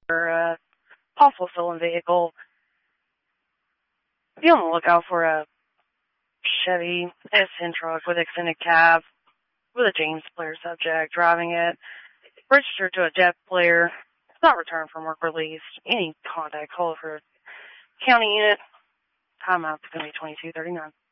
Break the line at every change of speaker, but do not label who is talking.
or a possible stolen vehicle. Be on the lookout for a Chevy S10 truck with extended cab with a James player subject driving it, registered to a Jeff player. It's not returned from work released. Any contact, call for county unit. Timeout's going to be 22:39.